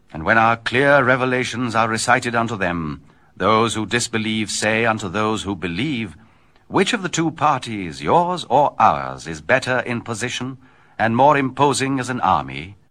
And when our clear revelations are recited unto them, those who disbelieve say unto those who believe, which of the two parties, yours or ours, is better in position and more imposing as an army?